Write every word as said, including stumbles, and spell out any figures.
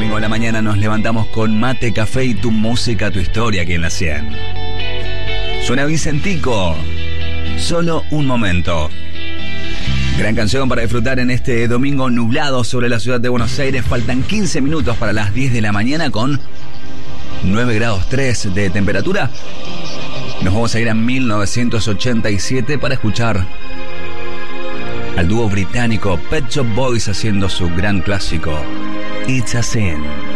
domingo a la mañana nos levantamos con mate, café y tu música, tu historia aquí en la cien. Suena Vicentico, Solo un momento. Gran canción para disfrutar en este domingo nublado sobre la ciudad de Buenos Aires. Faltan quince minutos para las diez de la mañana con nueve grados tres de temperatura. Nos vamos a ir a mil novecientos ochenta y siete para escuchar al dúo británico Pet Shop Boys haciendo su gran clásico It's a Sin.